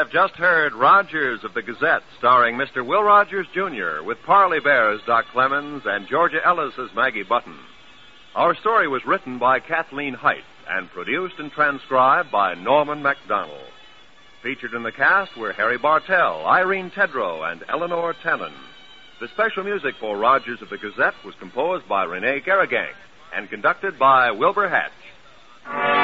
have just heard Rogers of the Gazette, starring Mr. Will Rogers, Jr., with Parley Bear as Doc Clemens and Georgia Ellis as Maggie Button. Our story was written by Kathleen Height and produced and transcribed by Norman MacDonald. Featured in the cast were Harry Bartell, Irene Tedrow, and Eleanor Tennant. The special music for Rogers of the Gazette was composed by Rene Garrigang and conducted by Wilbur Hatch.